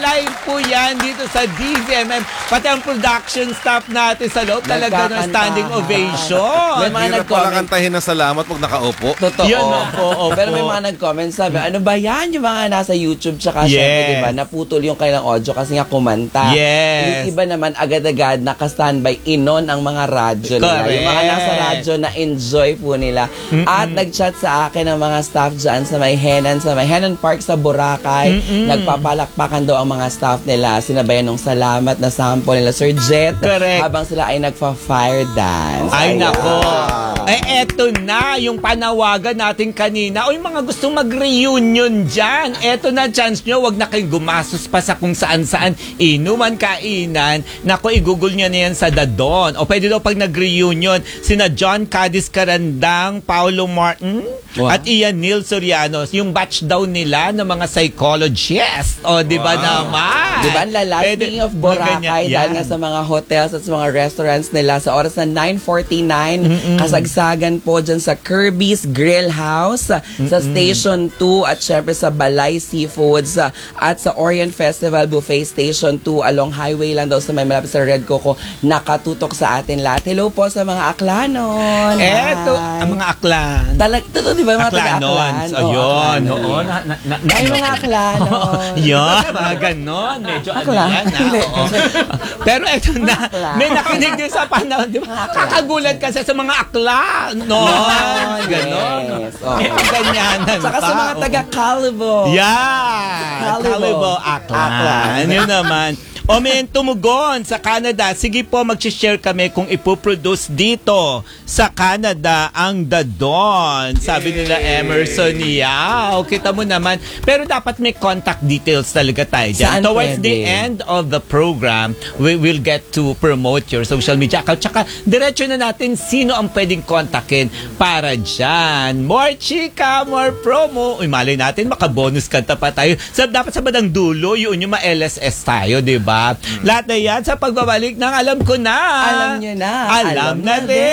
dahil po yan dito sa DZMM, pati ang production staff natin sa loob talaga ng standing ovation. May mga nag-comment kantahin na salamat pag nakaupo. Totoo. Yun, Pero may mga nag-comment sabi, ano ba yan yung mga nasa YouTube tsaka syempre, diba, naputol yung kailang audio kasi nga kumanta. Yes. Yung iba naman agad-agad naka-standby inon ang mga radyo nila. Yung mga nasa radyo na enjoy po nila. At nag-chat sa akin ang mga staff dyan sa may Henan Park sa Boracay. Nagpapalakpakan daw ang mga staff nila. Sinabayan ng salamat na sample nila Sir Jet. Correct. Habang sila ay nagpa-fire dance. Ay, nako. Eto na yung panawagan natin kanina. O yung mga gustong mag-reunion dyan. Eto na chance nyo. Wag na kayong gumastos pa sa kung saan-saan. Inuman, kainan. Nako, i-google nyo na yan sa Dadon. O pwede daw pag nag-reunion, sina John Cadiz Carandang, Paulo Martin, at Ian Neil Soriano. Yung batch daw nila ng mga psychologists. O, di ba naman? Di ba? Speaking of Boracay, dahil nga sa mga hotels at sa mga restaurants nila, sa oras na 9:49, kasagsagan po dyan sa Kirby's Grill House, sa Station 2, at syempre sa Balay Seafoods, at sa Orient Festival Buffet Station 2, along highway lang daw sa may malapit sa Red Coco, nakatutok sa atin lahat. Hello po sa mga Aklanon. Eto, ang mga Aklan. Totoo, di ba? Mga Aklanons. Ayun. Ay, mga Aklanon. Yun, mga ganon. Medyo yan. Pero eto na, may nakinig din sa panahon. Di ba? Kakagulat kasi sa mga Aklan. Ganon. Ganyanan. Saka sa mga taga-Calibo. Calibo Aklan. Yun naman. O may tumugon sa Canada. Sige po, mag-share kami kung ipoproduce dito sa Canada ang Dadon. Sabi nila Emerson Yao. Kita mo naman. Pero dapat may contact details talaga tayo dyan. Towards the end of the program, we will get to promote your social media account. Tsaka, diretso na natin sino ang pwedeng kontakin para dyan. More chika, more promo. Uy, malay natin, makabonus kanta pa tayo. Dapat sa badang dulo, yun yung ma-LSS tayo, di ba? Lahat na yan sa pagbabalik ng Alam Ko Na. Alam nyo na. Alam na rin.